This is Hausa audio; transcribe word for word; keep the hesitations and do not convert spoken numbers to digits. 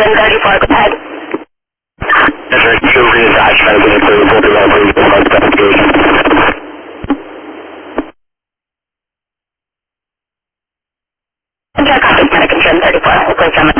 ten thirty-four, go ahead. Desert two, reattach, trying to get a clear report to that, please, the front investigation. Enter copy, Pelican ten thirty-four, we'll place on the